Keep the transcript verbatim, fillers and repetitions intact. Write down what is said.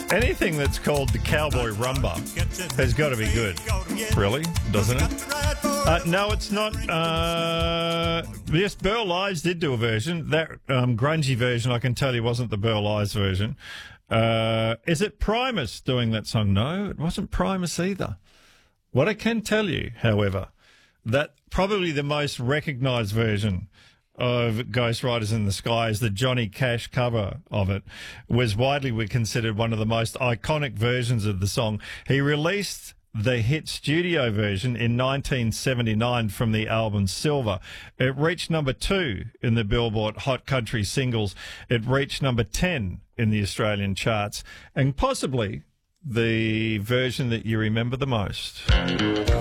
Anything that's called the Cowboy Rumba has got to be good, really, doesn't it? Uh, no, it's not. Uh, yes, Burl Ives did do a version. That um, grungy version, I can tell you, wasn't the Burl Ives version. Uh, is it Primus doing that song? No, it wasn't Primus either. What I can tell you, however, that probably the most recognised version of Ghost Riders in the Sky is the Johnny Cash cover of it, was widely considered one of the most iconic versions of the song. He released the hit studio version in nineteen seventy-nine from the album Silver. It reached number two in the Billboard Hot Country Singles. It reached number ten in the Australian charts, and possibly the version that you remember the most.